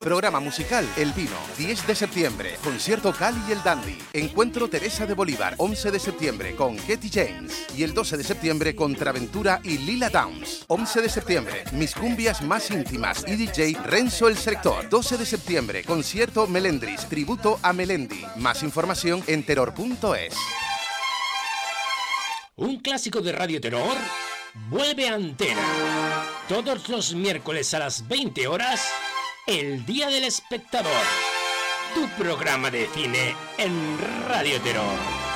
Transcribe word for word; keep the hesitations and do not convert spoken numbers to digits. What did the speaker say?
Programa musical El Pino, diez de septiembre, concierto Cali y el Dandy. Encuentro Teresa de Bolívar, once de septiembre, con Katy James. Y el doce de septiembre, Contraventura y Lila Downs. once de septiembre, Mis cumbias más íntimas y D J Renzo el Selector. doce de septiembre, concierto Melendris, tributo a Melendi. Más información en terror punto es. Un clásico de Radio Terror vuelve a antena. Todos los miércoles a las veinte horas, El Día del Espectador. Tu programa de cine en Radio Terror.